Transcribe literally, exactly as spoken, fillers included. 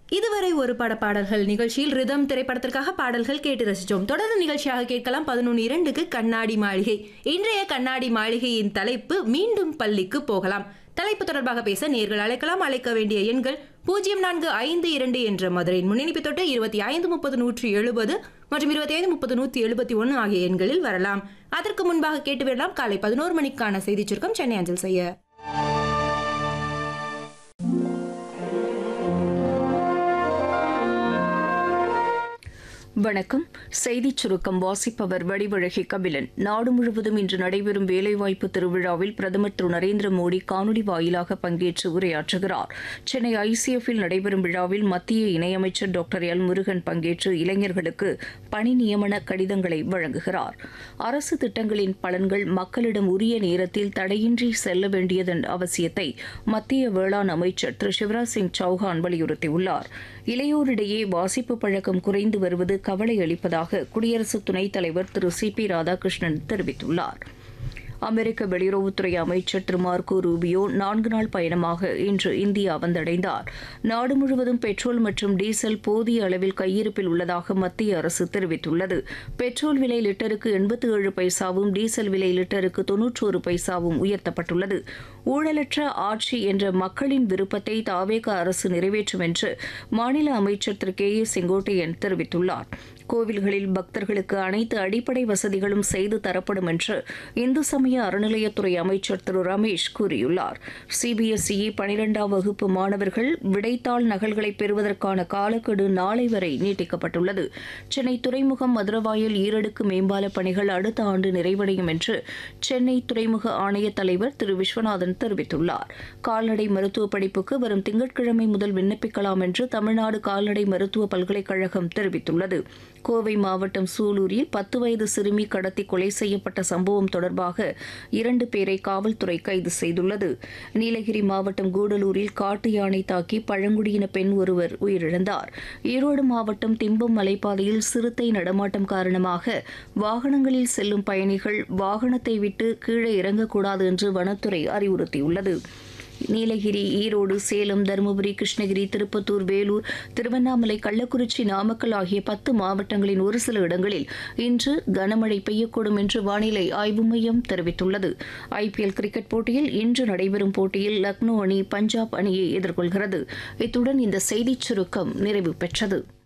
இதுவரை ஒரு பட பாடல்கள் நிகழ்ச்சியில் ரிதம் திரைப்படத்திற்காக பாடல்கள் கேட்டு ரசித்தோம். தொடர்ந்து நிகழ்ச்சியாக கேட்கலாம் பதினொன்று இரண்டுக்கு கண்ணாடி மாளிகை. இன்றைய கண்ணாடி மாளிகையின் தலைப்பு மீண்டும் பள்ளிக்கு போகலாம். தலைப்பு தொடர்பாக பேச நேர்கள் அழைக்கலாம். அழைக்க வேண்டிய எண்கள் பூஜ்ஜியம் நான்கு ஐந்து இரண்டு என்ற மதுரையின் முன்னிணைப்பு தொட்டு இருபத்தி ஐந்து முப்பது நூற்றி எழுபது மற்றும் இருபத்தி ஐந்து முப்பது நூற்றி எழுபத்தி ஒன்று ஆகிய எண்களில் வரலாம். அதற்கு முன்பாக கேட்டு வரலாம் காலை பதினோரு மணிக்கான செய்தி சுருக்கம் சென்னை அஞ்சல் செய்ய. வணக்கம். செய்திச் சுருக்கம் வாசிப்பவர் வடிவழகி கபிலன். நாடு முழுவதும் இன்று நடைபெறும் வேலைவாய்ப்பு திருவிழாவில் பிரதமர் திரு நரேந்திர மோடி காணொலி வாயிலாக பங்கேற்று உரையாற்றுகிறார். சென்னை ஐசிஎஃப்பில் நடைபெறும் விழாவில் மத்திய இணையமைச்சர் டாக்டர் எல் முருகன் பங்கேற்று இளைஞர்களுக்கு பணி நியமன கடிதங்களை வழங்குகிறார். அரசு திட்டங்களின் பலன்கள் மக்களிடம் உரிய நேரத்தில் தடையின்றி செல்ல வேண்டியதன் அவசியத்தை மத்திய வேளாண் அமைச்சர் திரு சிவராஜ் சிங் சௌஹான் வலியுறுத்தியுள்ளார். இளையோரிடையே வாசிப்பு பழக்கம் குறைந்து வருவது கவலை அளிப்பதாக குடியரசு துணைத் தலைவர் திரு சி பி ராதாகிருஷ்ணன் தெரிவித்துள்ளார். அமெரிக்க வெளியுறவுத்துறை அமைச்சர் திரு மார்க்கோ ரூபியோ நான்கு நாள் பயணமாக இன்று இந்தியா வந்தடைந்தார். நாடு முழுவதும் பெட்ரோல் மற்றும் டீசல் போதிய அளவில் கையிருப்பில் உள்ளதாக மத்திய அரசு தெரிவித்துள்ளது. பெட்ரோல் விலை லிட்டருக்கு எண்பத்தி ஏழு பைசாவும் டீசல் விலை லிட்டருக்கு தொன்னூற்றோரு பைசாவும் உயர்த்தப்பட்டுள்ளது. ஊழலற்ற ஆட்சி என்ற மக்களின் விருப்பத்தை தாவேக அரசு நிறைவேற்றும் என்று மாநில அமைச்சர் திரு கே ஏ செங்கோட்டையன் தெரிவித்துள்ளார். கோவில்களில் பக்தர்களுக்கு அனைத்து அடிப்படை வசதிகளும் செய்து தரப்படும் என்று இந்து சமய அறநிலையத்துறை அமைச்சர் திரு ரமேஷ் கூறியுள்ளார். சிபிஎஸ்இ பனிரெண்டாம் வகுப்பு மாணவர்கள் விடைத்தாள் நகல்களை பெறுவதற்கான காலக்கெடு நாளை வரை நீட்டிக்கப்பட்டுள்ளது. சென்னை துறைமுகம் மதுரவாயல் ஈரடுக்கு மேம்பால பணிகள் அடுத்த ஆண்டு நிறைவடையும் என்று சென்னை துறைமுக ஆணைய தலைவர் திரு விஸ்வநாதன் தெரிவித்துள்ளார். கால்நடை மருத்துவ படிப்புக்கு வரும் திங்கட்கிழமை முதல் விண்ணப்பிக்கலாம் என்று தமிழ்நாடு கால்நடை மருத்துவ பல்கலைக்கழகம் தெரிவித்துள்ளது. கோவை மாவட்டம் சூலூரில் பத்து வயது சிறுமி கடத்தி கொலை செய்யப்பட்ட சம்பவம் தொடர்பாக இரண்டு பேரை காவல்துறை கைது செய்துள்ளது. நீலகிரி மாவட்டம் கூடலூரில் காட்டு யானை தாக்கி பழங்குடியின பெண் ஒருவர் உயிரிழந்தார். ஈரோடு மாவட்டம் திம்பம் மலைப்பாதையில் சிறுத்தை நடமாட்டம் காரணமாக வாகனங்களில் செல்லும் பயணிகள் வாகனத்தை விட்டு கீழே இறங்கக்கூடாது என்று வனத்துறை அறிவுறுத்தியுள்ளது. நீலகிரி, ஈரோடு, சேலம், தருமபுரி, கிருஷ்ணகிரி, திருப்பத்தூர், வேலூர், திருவண்ணாமலை, கள்ளக்குறிச்சி, நாமக்கல் ஆகிய பத்து மாவட்டங்களின் ஒரு சில இடங்களில் இன்று கனமழை பெய்யக்கூடும் என்று வானிலை ஆய்வு மையம் தெரிவித்துள்ளது. ஐபிஎல் கிரிக்கெட் போட்டியில் இன்று நடைபெறும் போட்டியில் லக்னோ அணி பஞ்சாப் அணியை எதிர்கொள்கிறது. இத்துடன் இந்த செய்திச் சுருக்கம் நிறைவு பெற்றது.